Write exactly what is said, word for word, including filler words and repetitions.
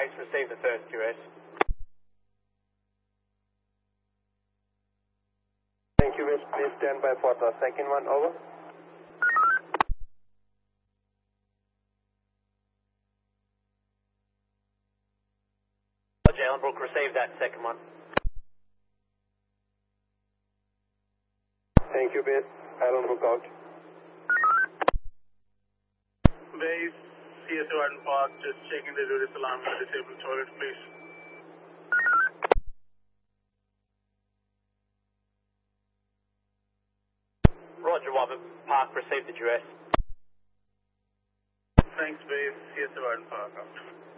base received the first duress. Thank you, West. Please stand by for the second one. Over. Roger, Ellenbrook received that second one. Thank you, base. Ellenbrook out. Base, C S O Arden Park, just checking the duress alarm for the disabled toilet, please. Roger, Robert. Park received the duress. Thanks, base, C S O Arden Park out.